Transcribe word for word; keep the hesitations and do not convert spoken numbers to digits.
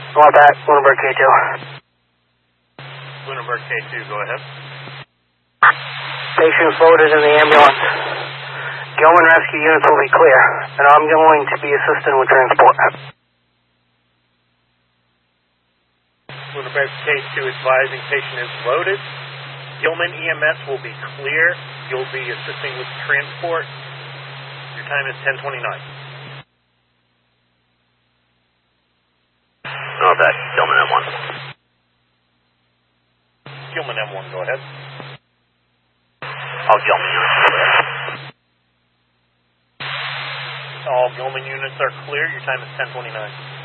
All back, Lunenburg K two. Lunenburg K two, go ahead. Patient floated in the ambulance. Gilman rescue units will be clear, and I'm going to be assisting with transport. Lunenburg K two advising patient is loaded. Gilman E M S will be clear. You'll be assisting with transport. Your time is ten twenty-nine. All back, Gilman M one. Gilman M one, go ahead. All Gilman units clear. All Gilman units are clear. Your time is ten twenty-nine.